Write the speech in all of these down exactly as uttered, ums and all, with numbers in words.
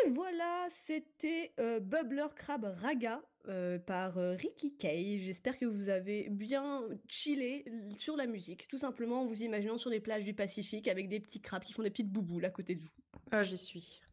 Et voilà, c'était euh, Bubbler Crab Raga euh, par euh, Ricky Kay. J'espère que vous avez bien chillé l- sur la musique, tout simplement en vous imaginant sur les plages du Pacifique avec des petits crabes qui font des petites bouboules à côté de vous. Ah, j'y suis.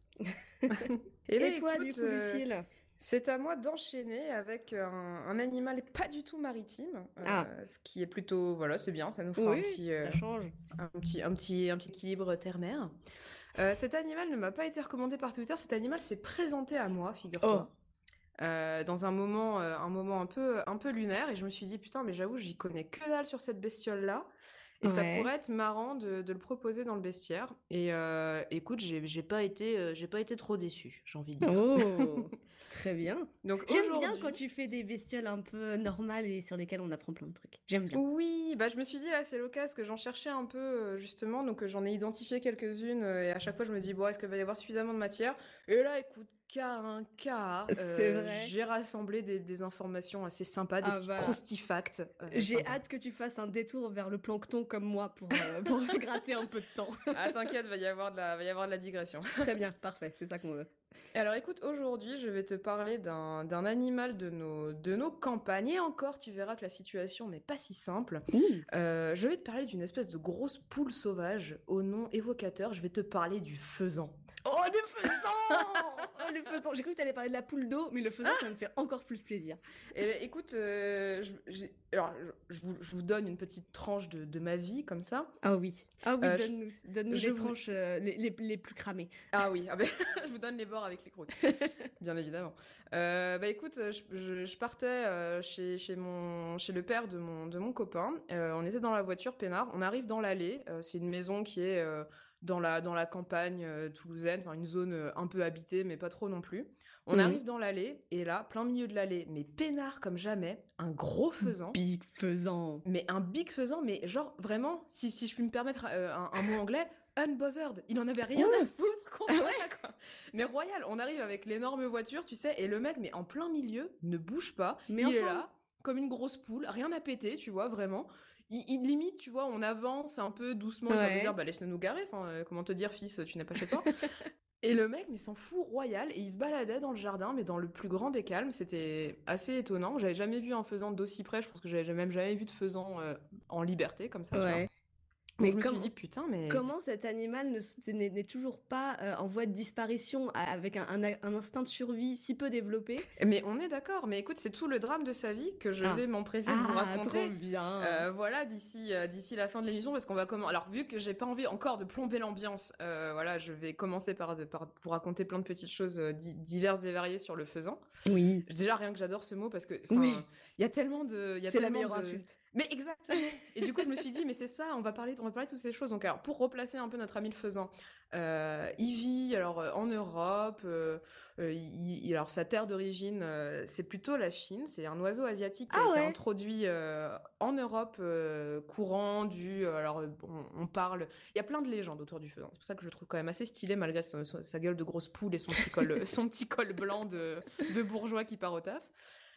Eh Et ben toi, du écoute, coup, euh, Lucille? c'est à moi d'enchaîner avec un, un animal pas du tout maritime, Ah, euh, ce qui est plutôt, voilà, c'est bien, ça nous fera un oui, petit, ça euh, change. un petit, un petit, un petit équilibre terre-mer. Euh, cet animal ne m'a pas été recommandé par Twitter. Cet animal s'est présenté à moi, Oh, figure-toi, euh, dans un moment, euh, un moment un peu, un peu lunaire, et je me suis dit putain, mais j'avoue, j'y connais que dalle sur cette bestiole-là. Et ça pourrait ouais. être marrant de, de le proposer dans le bestiaire. Et euh, écoute, j'ai j'ai pas été, euh, j'ai pas été trop déçu, j'ai envie de dire. Oh, très bien. Donc J'aime bien quand aujourd'hui, tu fais des bestioles un peu normales et sur lesquelles on apprend plein de trucs. J'aime bien. oui, bah je me suis dit là c'est l'occasion que j'en cherchais un peu euh, justement, donc euh, j'en ai identifié quelques-unes euh, et à chaque fois je me dis bon est-ce qu'il va y avoir suffisamment de matière? Et là écoute, cas un cas, C'est euh, vrai. j'ai rassemblé des, des informations assez sympas, des Ah petits bah, croustifacts euh, j'ai sympas. hâte que tu fasses un détour vers le plancton comme moi pour, euh, pour gratter un peu de temps. Ah t'inquiète, va y avoir de la, va y avoir de la digression. Très bien, parfait, c'est ça qu'on veut. Alors écoute, aujourd'hui, je vais te parler d'un d'un animal de nos de nos campagnes. Et encore, tu verras que la situation n'est pas si simple. Ouh. Euh, je vais te parler d'une espèce de grosse poule sauvage au nom évocateur. Je vais te parler du faisan. Oh, le faisan! Oh, le faisan! J'ai cru que t'allais parler de la poule d'eau, mais le faisan, ça me fait encore plus plaisir. Et ben, écoute, euh, je, j'ai- alors je, je vous, je vous donne une petite tranche de, de ma vie comme ça. Ah oui. Ah oui, Euh, je, donne-nous, donne-nous je les vous, tranches euh, les, les, les plus cramées. ah oui, ah ben, je vous donne les bords avec les croûtes. Bien évidemment. Euh, bah écoute, je, je, je partais euh, chez, chez mon chez le père de mon de mon copain. Euh, on était dans la voiture peinard. On arrive dans l'allée. Euh, c'est une maison qui est euh, dans la dans la campagne euh, toulousaine, enfin une zone euh, un peu habitée, mais pas trop non plus. On Mhm. arrive dans l'allée et là, plein milieu de l'allée, mais peinard comme jamais, un gros faisan. Big faisan. Mais un big faisan, mais genre vraiment, si, si je puis me permettre euh, un, un mot anglais, unbothered. Il en avait rien à Ouh! foutre qu'on Ah soit ouais? là, quoi. Mais royal, on arrive avec l'énorme voiture, tu sais, et le mec, mais en plein milieu, ne bouge pas. Mais Il est enfin! là, comme une grosse poule, rien à péter, tu vois, vraiment. Il, il limite, tu vois, on avance un peu doucement, histoire de dire, Ouais. bah laisse-le nous garer, enfin, euh, comment te dire, fils, tu n'es pas chez toi. Et le mec, mais s'en fout royal, et il se baladait dans le jardin, mais dans le plus grand des calmes. C'était assez étonnant. J'avais jamais vu un faisan d'aussi près. Je pense que j'avais même jamais vu de faisan euh, en liberté comme ça, tu vois. Ouais. Donc Mais je me suis dit comment, putain, mais comment cet animal ne s- n'est n'est toujours pas euh, en voie de disparition a- avec un, un, un instinct de survie si peu développé? mais on est d'accord. Mais écoute, c'est tout le drame de sa vie que je vais Ah. m'empresser de vous Ah, trop raconter. bien. Euh, voilà, d'ici euh, d'ici la fin de l'émission, parce qu'on va comment. Alors vu que j'ai pas envie encore de plomber l'ambiance, euh, voilà, je vais commencer par, de- par vous raconter plein de petites choses euh, di- diverses et variées sur le faisan. Oui. Déjà, rien que j'adore ce mot parce que, enfin, Oui. il y a tellement de, il y a C'est la tellement meilleure de, insulte. mais exactement. Et du coup, je me suis dit, mais c'est ça, on va parler, on va parler de toutes ces choses. Donc, alors, pour replacer un peu notre ami le faisan, euh, il vit alors euh, en Europe. Euh, euh, il, il- alors sa terre d'origine, euh, c'est plutôt la Chine. C'est un oiseau asiatique qui a Ah été ouais. introduit euh, en Europe euh, courant du. euh, alors, euh, on, on parle. Il y a plein de légendes autour du faisan. C'est pour ça que je le trouve quand même assez stylé malgré son- son- sa gueule de grosse poule et son petit col, son petit col blanc de, de bourgeois qui part au taf.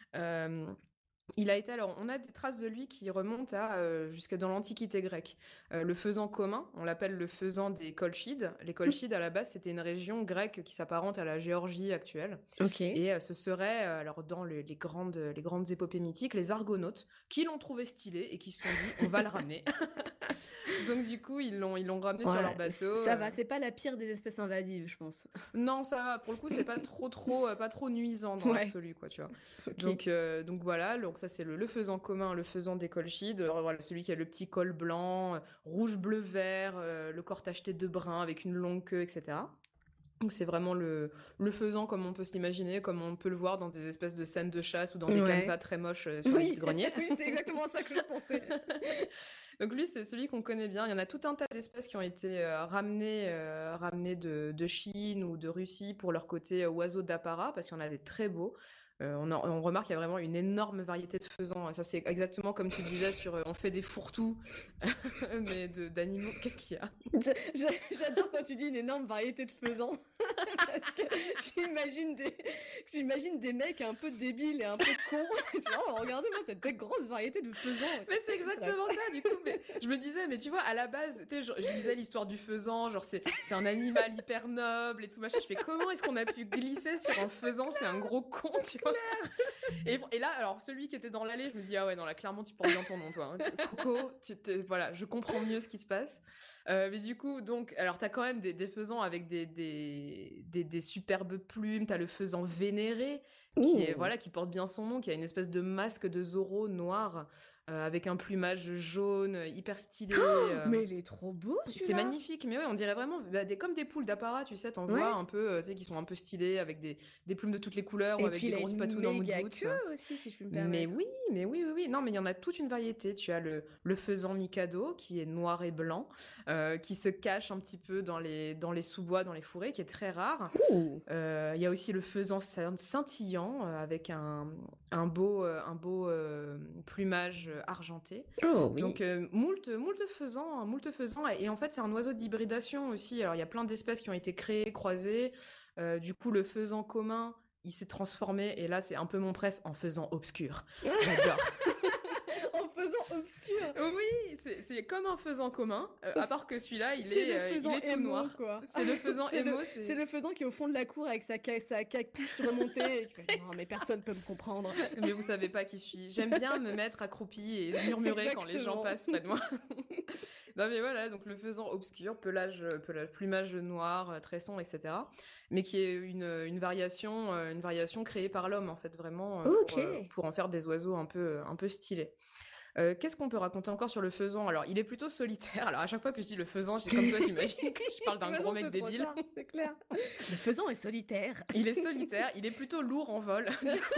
Euh, il a été alors, on a des traces de lui qui remontent à euh, jusque dans l'Antiquité grecque. Euh, le faisan commun, on l'appelle le faisan des Colchides. Les Colchides à la base c'était une région grecque qui s'apparente à la Géorgie actuelle. Ok. Et euh, ce serait euh, alors dans le- les grandes les grandes épopées mythiques les Argonautes qui l'ont trouvé stylé et qui se sont dit on va le ramener. Donc du coup ils l'ont ils l'ont ramené sur leur Ouais, bateau. c- ça va, euh, c'est pas la pire des espèces invasives, je pense. Non, ça va. Pour le coup, c'est pas trop, trop, euh, pas trop nuisant dans Ouais, l'absolu, quoi, tu vois. ok. Donc, euh, donc voilà. Donc ça, c'est le, le faisan commun, le faisan des colchides. Alors, voilà, celui qui a le petit col blanc, euh, rouge, bleu, vert, euh, le corps tacheté de brun avec une longue queue, et cetera. Donc c'est vraiment le, le faisan comme on peut se l'imaginer, comme on peut le voir dans des espèces de scènes de chasse ou dans des canevas Ouais. très moches euh, sur les Oui, vides-greniers. oui, c'est exactement ça que je pensais. Donc lui, c'est celui qu'on connaît bien. Il y en a tout un tas d'espèces qui ont été euh, ramenées, euh, ramenées de, de Chine ou de Russie pour leur côté euh, oiseaux d'apparat, parce qu'il y en a des très beaux. Euh, on, en- on remarque qu'il y a vraiment une énorme variété de faisans. Ça, c'est exactement comme tu disais sur euh, on fait des fourre-tout, mais de- d'animaux. Qu'est-ce qu'il y a? Je- je- J'adore quand tu dis une énorme variété de faisans. Parce que j'imagine des, j'imagine des mecs un peu débiles et un peu cons. Genre, oh, regardez-moi cette grosse variété de faisans. Mais c'est Bref. exactement ça, du coup. Mais je me disais, mais tu vois, à la base, tu sais, je, je lisais l'histoire du faisan, genre c'est c'est un animal hyper noble et tout machin. Je fais comment est-ce qu'on a pu glisser sur un faisan? C'est un gros con, tu vois. Et, et là, alors celui qui était dans l'allée, je me dis ah ouais, non là clairement tu portes bien ton nom, toi. Hein. Coco, tu t'es- voilà, je comprends mieux ce qui se passe. Euh, mais du coup, donc, alors t'as quand même des, des faisans avec des, des, des, des superbes plumes. T'as le faisan vénéré qui est Ouh. voilà qui porte bien son nom, qui a une espèce de masque de Zorro noir euh, avec un plumage jaune hyper stylé. euh. Mais il est trop beau C'est celui-là. magnifique, mais ouais, on dirait vraiment bah, des, comme des poules d'apparat, tu sais, t'en Ouais. vois un peu, euh, tu sais, qui sont un peu stylées avec des, des plumes de toutes les couleurs ou Et avec puis des il a grosses une patounes en mood méga boots. queue aussi, si je puis me Mais permettre. oui, mais oui, oui, oui. Non, mais il y en a toute une variété. Tu as le, le faisan Mikado, qui est noir et blanc, euh, qui se cache un petit peu dans les, dans les sous-bois, dans les fourrés, qui est très rare. Ouh. Euh, Il y a aussi le faisan scin- scintillant, euh, avec un, un beau, euh, un beau euh, plumage euh, argenté. Oh oui. Donc, euh, moult, moult faisans, hein, moult faisans. Et, et en fait, c'est un oiseau d'hybridation aussi. Alors, il y a plein d'espèces qui ont été créées, croisées. Euh, du coup, le faisan commun, il s'est transformé. Et là, c'est un peu mon préf en faisan obscur. J'adore. En faisant obscur. Oui, c'est c'est comme un faisan commun, euh, à part que celui-là, il C'est est, le euh, il faisan est tout émo, noir. quoi. C'est le faisan C'est le- émo. C'est C'est le faisan qui est au fond de la cour avec sa, ca- sa capuche remontée. Et qui fait, non, mais personne peut me comprendre. Mais vous savez pas qui je suis. J'aime bien me mettre accroupie et murmurer quand les gens Exactement. passent près de moi. Non mais voilà, donc le faisan obscur, pelage, pelage plumage noir, euh, tresson, et cetera. Mais qui est une, une variation, euh, une variation créée par l'homme en fait, vraiment euh, Ok. pour, euh, pour en faire des oiseaux un peu, un peu stylés. Euh, Qu'est-ce qu'on peut raconter encore sur le faisan? Alors, il est plutôt solitaire. Alors, à chaque fois que je dis le faisan, j'ai comme toi, j'imagine que je parle d'un Mais gros non, mec c'est trop débile. tard, c'est clair. Le faisan est solitaire. Il est solitaire, il est plutôt lourd en vol. Du coup,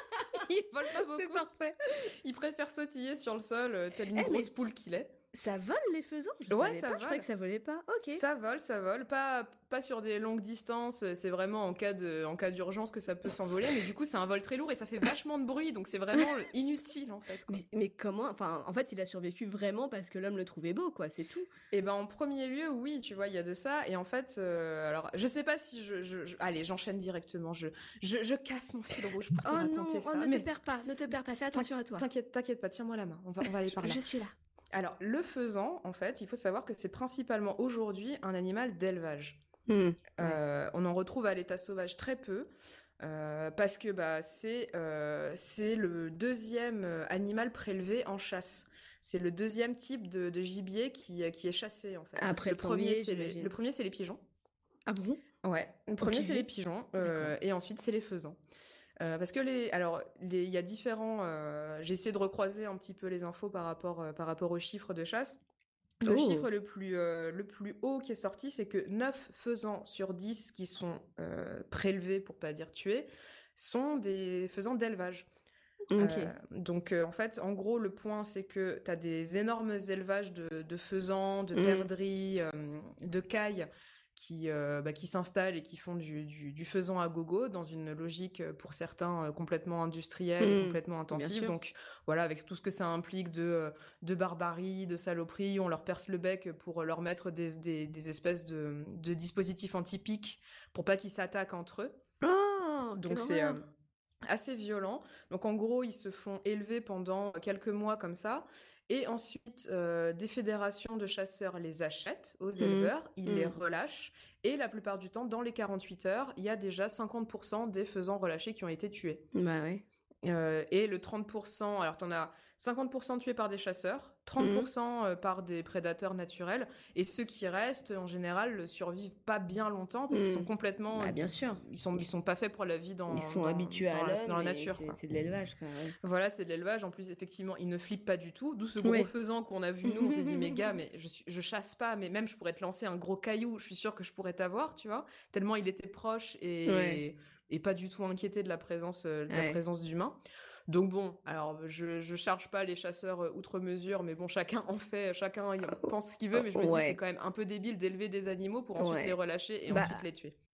il vole pas C'est beaucoup. parfait. Il préfère sautiller sur le sol, euh, tel une Eh, mais- grosse poule qu'il est. Ça vole les faisans? Je Ouais, savais ça pas, je croyais vole. que ça volait pas. Ok. Ça vole, ça vole. Pas, pas sur des longues distances, c'est vraiment en cas de, en cas d'urgence que ça peut s'envoler. Mais du coup, c'est un vol très lourd et ça fait vachement de bruit, donc c'est vraiment inutile en fait. Quoi. Mais, mais comment? Enfin, en fait, il a survécu vraiment parce que l'homme le trouvait beau, quoi. C'est tout. Et ben en premier lieu, oui, tu vois, il y a de ça. Et en fait, euh, alors, je sais pas si je, je, je- allez, j'enchaîne directement. Je, je, je casse mon fil rouge pour te Oh non, raconter oh, ça. ne Mais te perds pas, ne te perds pas. Fais attention à toi. t'inquiète, t'inquiète pas. Tiens-moi la main. On va, on va aller par là. Je suis là. Alors, le faisan, en fait, il faut savoir que c'est principalement aujourd'hui un animal d'élevage. Hmm. Euh, on en retrouve à l'état sauvage très peu. euh, parce que bah, c'est euh, c'est le deuxième euh, animal prélevé en chasse. C'est le deuxième type de, de gibier qui, qui est chassé en fait. Après le le premier, sanglier, c'est les, j'imagine. le premier, c'est les pigeons. Ah bon? Ouais, le premier Ok. c'est les pigeons euh, et ensuite c'est les faisans. Euh, parce que les, alors les- il y a différents. euh, J'ai essayé de recroiser un petit peu les infos par rapport euh, par rapport aux chiffres de chasse. Le Oh. chiffre le plus, euh, le plus haut qui est sorti, c'est que neuf faisans sur dix qui sont euh, prélevés, pour pas dire tués, sont des faisans d'élevage. Ok. Euh, donc euh, en fait, en gros, le point, c'est que tu as des énormes élevages de, de faisans, de Mm. perdrix, euh, de cailles qui, euh, bah, qui s'installent et qui font du, du, du faisan à gogo dans une logique, euh, pour certains, euh, complètement industrielle et Mm. complètement intensive. sûr. Donc voilà, avec tout ce que ça implique de, euh, de barbarie, de saloperie, on leur perce le bec pour leur mettre des, des, des espèces de, de dispositifs anti-piques pour pas qu'ils s'attaquent entre eux. Oh, Donc quelle c'est euh, horreur. assez violent. Donc en gros, ils se font élever pendant quelques mois comme ça. Et ensuite, euh, des fédérations de chasseurs les achètent aux Mhm. éleveurs, ils les Mhm. relâchent. Et la plupart du temps, dans les quarante-huit heures, il y a déjà cinquante pour cent des faisans relâchés qui ont été tués. Bah ouais. Euh, et le trente pour cent, alors t'en as cinquante pour cent tués par des chasseurs, trente pour cent euh, par des prédateurs naturels, et ceux qui restent, en général, survivent pas bien longtemps parce qu'ils Mm. sont complètement... Bah bien sûr. Ils sont, ils sont pas faits pour la vie dans, Ils sont dans- habitués dans à la, l'homme. dans la et nature. c'est- quoi. C'est de l'élevage, quoi. Ouais. Voilà, c'est de l'élevage. En plus, effectivement, ils ne flippent pas du tout. D'où ce gros Ouais. faisan qu'on a vu, nous. On s'est dit, mais gars, mais je, suis, je chasse pas, mais même je pourrais te lancer un gros caillou. Je suis sûre que je pourrais t'avoir, tu vois. Tellement il était proche et, Ouais. et pas du tout inquiété de la présence, euh, de la Ouais. présence d'humains. Donc bon, alors je, je charge pas les chasseurs euh, outre mesure, mais bon, chacun en fait, chacun il pense ce qu'il veut, mais je me dis Ouais. c'est quand même un peu débile d'élever des animaux pour ensuite Ouais. les relâcher et Bah, ensuite les tuer.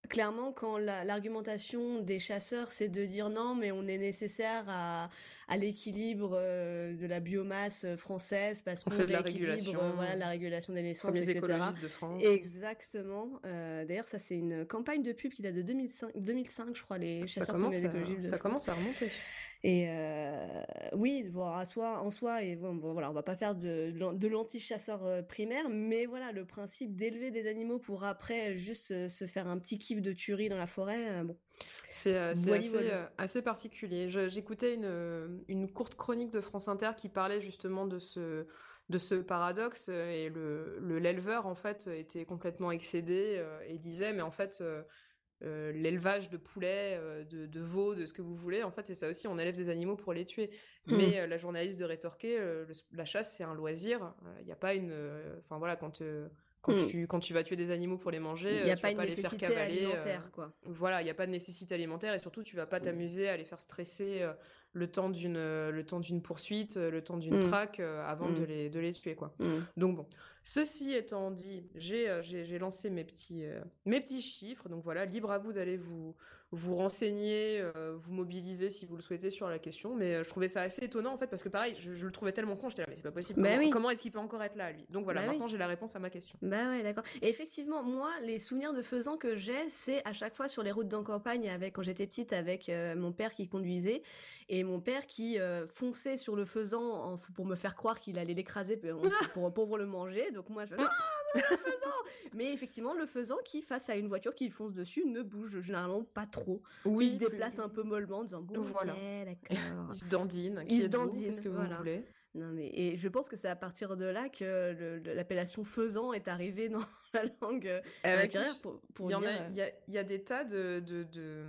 Clairement, quand la- l'argumentation des chasseurs, c'est de dire non, mais on est nécessaire à, à l'équilibre euh, de la biomasse euh, française parce On qu'on fait de la rééquilibre euh, voilà, régulation, la régulation des naissances, premiers et cetera. écologistes de France. Exactement. Euh, d'ailleurs, ça, c'est une campagne de pub qui date de deux mille cinq, deux mille cinq, je crois, les Ça chasseurs premiers commence à, écologistes de ça France. commence à remonter. Et euh, oui, bon, à soi, en soi, et bon, bon, voilà, on va pas faire de, de l'anti-chasseur euh, primaire, mais voilà, le principe d'élever des animaux pour après juste euh, se faire un petit kiff de tuerie dans la forêt, euh, bon, C'est euh, c'est voili assez, voilou. euh, assez particulier. Je- J'écoutais une, euh, une courte chronique de France Inter qui parlait justement de ce, de ce paradoxe euh, et le, le- l'éleveur en fait était complètement excédé euh, et disait mais en fait euh, euh, l'élevage de poulets, euh, de, de veaux, de ce que vous voulez, en fait c'est ça aussi, on élève des animaux pour les tuer. Hmm. Mais euh, la journaliste de rétorquer, euh, le- la chasse c'est un loisir. Il n'y a pas une, euh, enfin voilà quand euh, quand Hmm. tu, quand tu vas tuer des animaux pour les manger, Il n'y euh, a tu pas vas une pas les faire nécessité cavaler. euh, alimentaire, quoi. voilà, il n'y a pas de nécessité alimentaire et surtout tu vas pas t'amuser à les faire stresser euh, le temps d'une euh, le temps d'une poursuite, euh, le temps d'une Hmm. traque euh, avant de Hmm. les de les tuer quoi. Hmm. Donc bon, ceci étant dit, j'ai euh, j'ai j'ai lancé mes petits euh, mes petits chiffres. Donc voilà, libre à vous d'aller vous vous renseigner, euh, vous mobiliser si vous le souhaitez sur la question. Mais euh, je trouvais ça assez étonnant en fait parce que pareil, je, je le trouvais tellement con, j'étais là mais c'est pas possible. Bah Comment oui, comment est-ce qu'il peut encore être là lui? Donc voilà, bah oui. maintenant j'ai la réponse à ma question. Bah ouais, d'accord. Et effectivement, moi, les souvenirs de faisan que j'ai, c'est à chaque fois sur les routes d'en campagne avec, quand j'étais petite, avec euh, mon père qui conduisait et mon père qui euh, fonçait sur le faisan en- pour me faire croire qu'il allait l'écraser pour, pour, pour le manger. Donc moi, je fais non, non, le faisan! Mais effectivement, le faisan qui, face à une voiture qui fonce dessus, ne bouge généralement pas trop. Qui se Oui, plus déplace un peu mollement en disant bon, ok, voilà. d'accord. Il se dandine. Qui Il se êtes-vous? Qu'est-ce dandine, que vous voilà. voulez? Non mais et je pense que c'est à partir de là que le- le- l'appellation faisan est arrivée dans la langue euh, Eh ben, intérieure écoute, pour, il pour y en dire a, euh, il y a, il y a des tas de, de, de,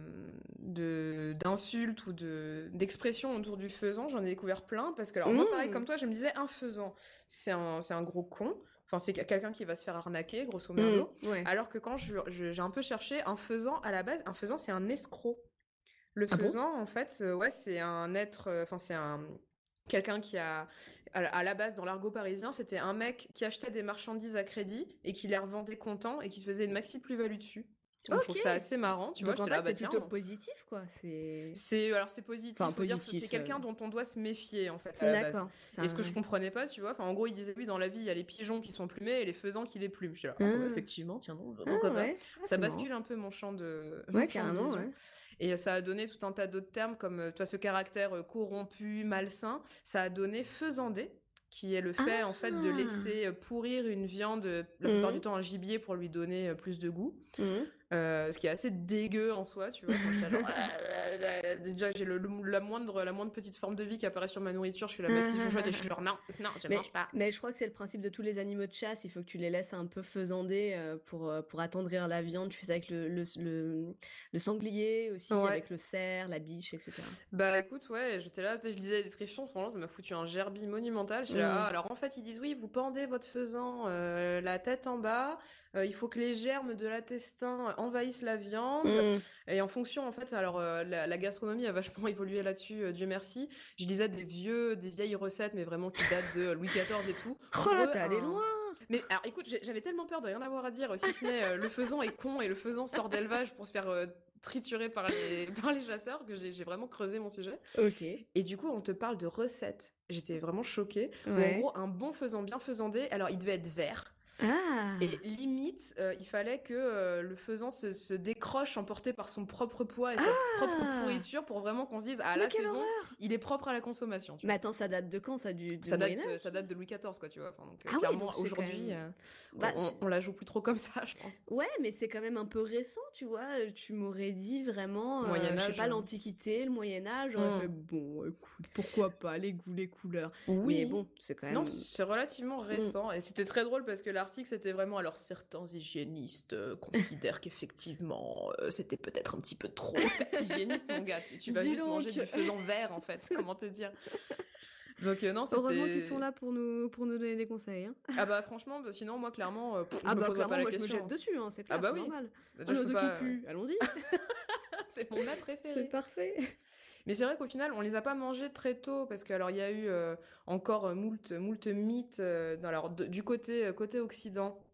de- d'insultes ou de, d'expressions autour du faisan. J'en ai découvert plein parce que, alors, moi, pareil, comme mmh, toi, je me disais, un faisan, c'est un, c'est un gros con. Enfin, c'est quelqu'un qui va se faire arnaquer, grosso mmh, merdo. ouais. Alors que quand je, je- j'ai un peu cherché, un faisan, à la base, un faisan, c'est un escroc. Le Ah bon? faisan, en fait, euh, ouais, c'est un être, euh, enfin, c'est un quelqu'un qui a, à la à la base, dans l'argot parisien, c'était un mec qui achetait des marchandises à crédit et qui les revendait comptant et qui se faisait une maxi plus-value dessus. Donc je trouve Ok. ça assez marrant, tu vois. Donc en J'étais là, fait bah c'est tiens. plutôt positif quoi. C'est C'est alors c'est enfin positif, faut dire que c'est positif. euh, quelqu'un dont on doit se méfier en fait à la base. D'accord. Ça. Et ce que je comprenais pas, tu vois, enfin en gros il disait oui dans la vie il y a les pigeons qui sont plumés et les faisans qui les plument. J'étais là, ah, ouais, Ah, effectivement, tiens non, ah pourquoi pas. ouais. Ah, Ça c'est marrant. bascule un peu mon champ de Ouais mon champ de carrément vision. ouais. Et euh, ça a donné tout un tas d'autres termes comme euh, toi ce caractère euh, corrompu, malsain. Ça a donné faisandé, qui est le fait en fait de Ah. laisser euh, pourrir une viande, euh, la plupart du Mmh, temps un gibier pour lui donner euh, plus de goût. mmh. Euh, ce qui est assez dégueu en soi, tu vois. Enfin, j'étais genre, déjà j'ai le, le- la moindre la moindre petite forme de vie qui apparaît sur ma nourriture, je suis la Mathis Joujouette et je suis genre non, non, je Mais, mange pas. mais je crois que c'est le principe de tous les animaux de chasse. Il faut que tu les laisses un peu faisander euh, pour, euh, pour attendrir la viande. Tu fais ça avec le, le, le, le sanglier aussi, Ouais. avec le cerf, la biche, et cetera. Bah écoute, ouais, j'étais là, tu sais, je lisais la description, franchement, ça m'a foutu un gerbi monumental. J'étais là, ah, Mm. alors en fait, ils disent oui, vous pendez votre faisan euh, la tête en bas, euh, il faut que les germes de l'intestin envahissent la viande, Mm. et en fonction, en fait, alors euh, la, la gastronomie a vachement évolué là-dessus, euh, Dieu merci. Je lisais des vieux, des vieilles recettes, mais vraiment qui datent de Louis quatorze et tout. Oh Pour là, eux, t'es allé un... loin! Mais alors écoute, j'ai- j'avais tellement peur de rien avoir à dire, si ce n'est euh, le faisan est con et le faisan sort d'élevage pour se faire euh, triturer par les, par les chasseurs, que j'ai j'ai vraiment creusé mon sujet. Ok. Et du coup, on te parle de recettes. J'étais vraiment choquée. Où en Ouais. gros, un bon faisan bien faisandé, alors il devait être vert. Ah! Et limite, euh, il fallait que euh, le faisan se, se décroche emporté par son propre poids et sa propre Ah! pourriture pour vraiment qu'on se dise ah Mais là c'est quelle bon, horreur! il est propre à la consommation. Tu Mais vois. attends, ça date de quand, ça? Du, du Ça date, euh, Moyen-Âge? ça date de Louis quatorze quoi, tu vois. Enfin, donc euh, Ah oui, donc clairement c'est quand aujourd'hui, même. euh, Bah, on, c'est- on la joue plus trop comme ça, je pense. ouais, mais c'est quand même un peu récent, tu vois. euh, Tu m'aurais dit vraiment, euh, Moyen je sais Âge. pas, euh, l'Antiquité, le Moyen-Âge, j'aurais fait hmm. bon, écoute, pourquoi pas, les goûts, les couleurs. Mais Oui. bon, c'est quand Non, même. c'est relativement Hmm. récent et c'était très drôle parce que l'article c'était vraiment alors certains hygiénistes euh, considèrent qu'effectivement euh, c'était peut-être un petit peu trop. T'es hygiéniste mon gars, tu, tu vas Dis juste manger donc! du faisan vert en fait, comment te dire. Donc euh, non, Heureusement qu'ils sont c'était là pour nous, pour nous donner des conseils, hein. ah bah franchement bah, sinon moi clairement euh, pff, je Ah me bah poserais pas clairement, la moi je me question. jette Hein. dessus, hein, c'est Ah clair, bah c'est oui. normal. Déjà, On je nous peux occupe pas plus, allons-y. c'est mon plat C'est préféré. parfait. Mais c'est vrai qu'au final, on les a pas mangés très tôt parce que alors il y a eu euh, encore euh, moult moult mythes euh, dans- alors de- du côté euh, côté occident.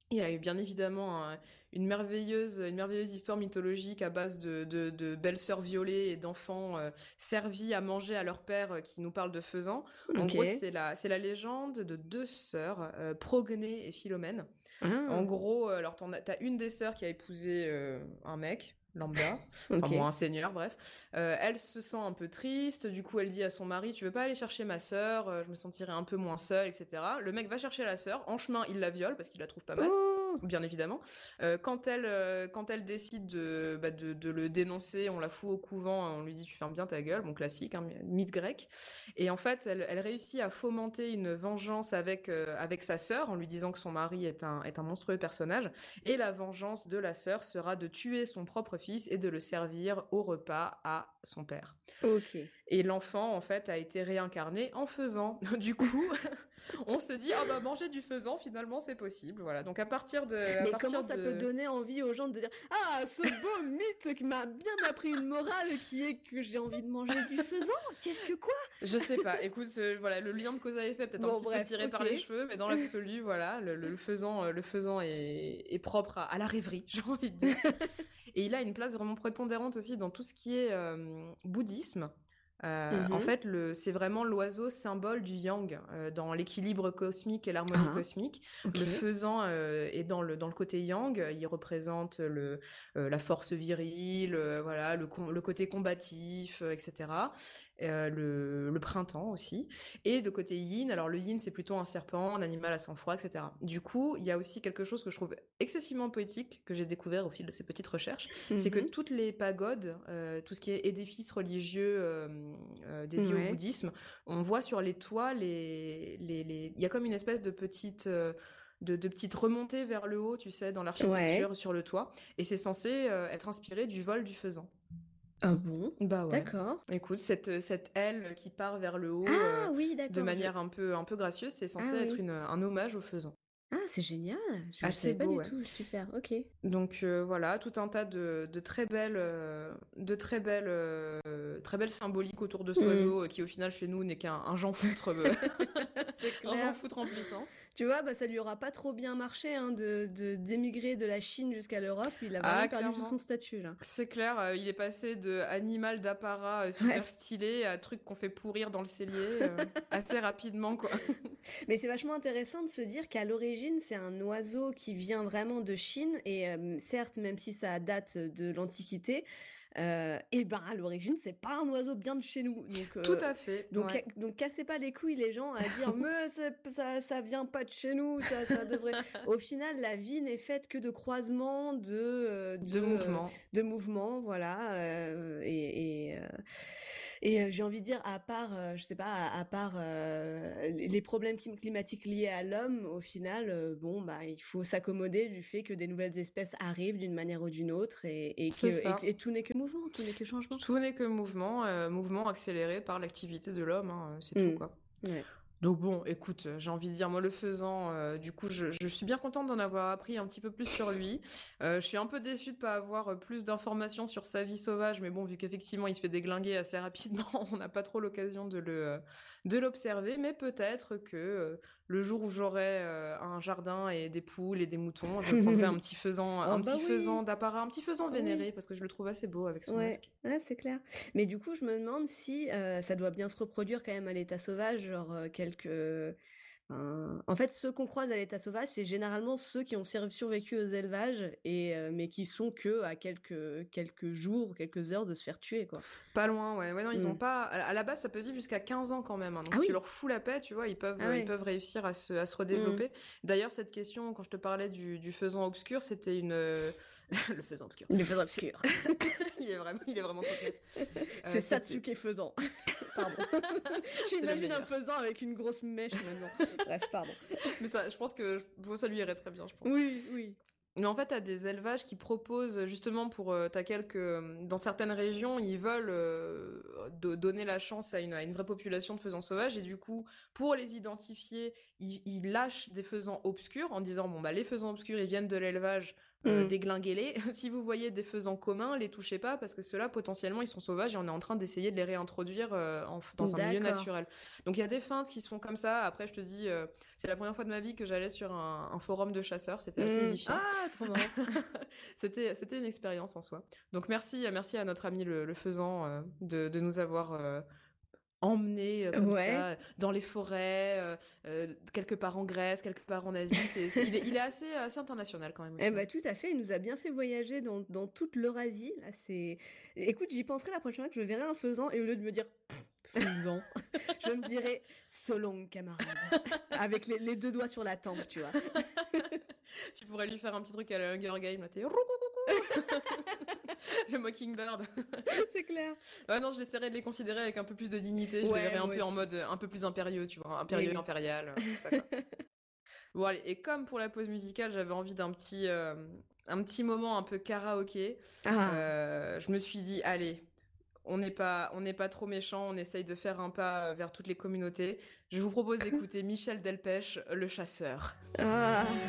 Il y a eu bien évidemment un- une merveilleuse, une merveilleuse histoire mythologique à base de, de, de belles sœurs violées et d'enfants euh, servis à manger à leur père euh, qui nous parle de faisans. En Ok. gros, c'est la, c'est la légende de deux sœurs, euh, Prognée et Philomène. En Ah, gros, euh, alors t'en as, t'as une des sœurs qui a épousé euh, un mec lambda, enfin ok. bon, un seigneur, bref. Euh, elle se sent un peu triste, du coup elle dit à son mari, tu veux pas aller chercher ma sœur, euh, je me sentirais un peu moins seule, et cetera. Le mec va chercher la sœur, en chemin il la viole parce qu'il la trouve pas mal. Oh, Bien évidemment. Euh, quand elle, euh, quand elle décide de, bah, de, de le dénoncer, on la fout au couvent, on lui dit tu fermes bien ta gueule, bon classique, hein, mythe grec. Et en fait, elle, elle réussit à fomenter une vengeance avec, euh, avec sa sœur en lui disant que son mari est un, est un monstrueux personnage. Et la vengeance de la sœur sera de tuer son propre fils et de le servir au repas à son père. ok. Et l'enfant, en fait, a été réincarné en faisan. Du coup, on se dit, ah bah manger du faisan, finalement, c'est possible. Voilà. Donc à partir de, à Mais comment partir ça peut de, donner envie aux gens de dire ah, ce beau mythe qui m'a bien appris une morale qui est que j'ai envie de manger du faisan? Qu'est-ce que quoi? je sais pas. Écoute, euh, voilà, le lien de cause à effet peut-être un Bon, petit peu bref, tiré ok. par les cheveux, mais dans l'absolu, voilà, le, le, le faisan, euh, le faisan est, est propre à, à la rêverie, j'ai envie de dire. Et il a une place vraiment prépondérante aussi dans tout ce qui est euh, bouddhisme. Euh, en Mhm. fait, le, c'est vraiment l'oiseau symbole du yang euh, dans l'équilibre cosmique et l'harmonie Ah, cosmique. ok. Le faisan euh, est dans le dans le côté yang. Il représente le euh, la force virile, euh, voilà, le le côté combatif, euh, et cetera. Euh, le, le printemps aussi. Et de côté yin, alors le yin c'est plutôt un serpent, un animal à sang froid, et cetera. Du coup, il y a aussi quelque chose que je trouve excessivement poétique que j'ai découvert au fil de ces petites recherches, c'est que Mhm. toutes les pagodes, euh, tout ce qui est édifices religieux euh, euh, dédiés au Ouais. bouddhisme, on voit sur les toits les, les, les... il y a comme une espèce de petite euh, de, de petites remontées vers le haut, tu sais, dans Ouais. l'architecture sur le toit, et c'est censé euh, être inspiré du vol du faisan. Ah bon? Bah ouais. D'accord. Écoute, cette, cette aile qui part vers le haut euh, Ah oui, de d'accord. Je... manière un peu, un peu gracieuse, c'est Ah censé être oui. une, un hommage au faisan. Ah, c'est génial. Je, je Assez savais pas beau, du ouais. tout. Super. Ok. Donc euh, voilà, tout un tas de, de très belles, euh, de très belles, euh, très belles symboliques autour de cet Hmm. oiseau euh, qui au final chez nous n'est qu'un un Jean foutre, euh, C'est un Jean clair. foutre en puissance. Tu vois, bah, ça lui aura pas trop bien marché hein, de, de d'émigrer de la Chine jusqu'à l'Europe. Il a vraiment Ah perdu tout son clairement, statut là. c'est clair, euh, il est passé de animal d'apparat euh, super Ouais. stylé à truc qu'on fait pourrir dans le cellier euh, assez rapidement quoi. Mais c'est vachement intéressant de se dire qu'à l'origine, c'est un oiseau qui vient vraiment de Chine et euh, certes, même si ça date de l'Antiquité, euh, et ben à l'origine, c'est pas un oiseau bien de chez nous. Donc Tout euh, à fait, donc ouais. donc cassez pas les couilles les gens à dire mais c'est- ça ça vient pas de chez nous, ça ça devrait. Au final, la vie n'est faite que de croisements, de euh, de De euh, mouvement. de mouvements, voilà. euh, et et, euh, et euh, j'ai envie de dire, à part, euh, je sais pas, à, à part euh, les problèmes clim- climatiques liés à l'homme, au final, euh, bon, bah, il faut s'accommoder du fait que des nouvelles espèces arrivent d'une manière ou d'une autre et, et que C'est et, ça. et tout n'est que mouvement, tout n'est que changement. Tout n'est que mouvement, euh, mouvement accéléré par l'activité de l'homme, hein, c'est tout Hmm. quoi. Ouais. Donc bon, écoute, euh, j'ai envie de dire, moi le faisant, euh, du coup, je, je suis bien contente d'en avoir appris un petit peu plus sur lui. Euh, je suis un peu déçue de pas avoir euh, plus d'informations sur sa vie sauvage, mais bon, vu qu'effectivement il se fait déglinguer assez rapidement, on n'a pas trop l'occasion de le euh, de l'observer. Mais peut-être que euh, le jour où j'aurai euh, un jardin et des poules et des moutons, je prendrai un petit faisan, Oh un bah petit faisan oui, d'apparat, un petit faisan oh oui. vénéré, parce que je le trouve assez beau avec son Ouais, masque. ouais, c'est clair. Mais du coup, je me demande si euh, ça doit bien se reproduire quand même à l'état sauvage, genre euh, quelques. Enfin, en fait, ceux qu'on croise à l'état sauvage, c'est généralement ceux qui ont sur- survécu aux élevages et euh, mais qui sont que à quelques quelques jours, quelques heures de se faire tuer, quoi. Pas loin, ouais. Ouais, non, ils ont Hmm. pas. À à la base, ça peut vivre jusqu'à quinze ans quand même, hein. Donc, Ah si tu oui, leur fous la paix, tu vois, ils peuvent, ah euh, ils ouais. peuvent réussir à se, à se Hmm. redévelopper. D'ailleurs, cette question, quand je te parlais du, du faisan obscur, c'était une. euh, le faisan obscur. Les faisans C'est... obscurs. il est vraiment, il est vraiment trop classe. C'est Euh, c'était. Satsuke faisant. Pardon. C'est le J'imagine un meilleur. faisant avec une grosse mèche maintenant. Bref, pardon. Mais ça, je pense que bon, ça lui irait très bien, je pense. Oui, oui. Mais en fait, t'as des élevages qui proposent justement pour euh, t'as quelques dans certaines régions, ils veulent euh, do- donner la chance à une, à une vraie population de faisans sauvages et du coup, pour les identifier, ils, ils lâchent des faisans obscurs en disant bon bah les faisans obscurs ils viennent de l'élevage, Euh, Mm. déglinguez-les. Si vous voyez des faisans communs, les touchez pas parce que ceux-là, potentiellement, ils sont sauvages et on est en train d'essayer de les réintroduire euh, en- dans un milieu D'accord. naturel. Donc il y a des feintes qui se font comme ça. Après, je te dis, euh, c'est la première fois de ma vie que j'allais sur un, un forum de chasseurs. C'était assez Mm. édifiant. Ah, trop marrant. C'était, c'était une expérience en soi. Donc merci, merci à notre ami le, le faisan euh, de, de nous avoir euh, emmenés euh, comme Ouais. ça dans les forêts, euh, euh, quelque part en Grèce, quelque part en Asie. C'est, c'est- il, est, il est assez, assez international quand même Eh aussi. ben, Hein. tout à fait, il nous a bien fait voyager dans, dans toute l'Eurasie. Là, c'est... Écoute, j'y penserai la prochaine fois que je verrai un faisan et au lieu de me dire faisan, je me dirais so long, camarade. Avec les, les deux doigts sur la tempe, tu vois. Tu pourrais lui faire un petit truc à la Hunger Game, là, t'es le Mockingbird. C'est clair. Ouais, non, j'essaierais de les considérer avec un peu plus de dignité. Je les Ouais, verrais un moi peu en aussi. mode euh, un peu plus impérieux, tu vois, impérieux, Et- impérial, euh, tout ça, quoi. Bon, allez, et comme pour la pause musicale, j'avais envie d'un petit, euh, un petit moment un peu karaoké, Ah, euh, je me suis dit, allez, on n'est pas, on n'est pas trop méchant, on essaye de faire un pas vers toutes les communautés. Je vous propose d'écouter Michel Delpech, Le Chasseur. ah.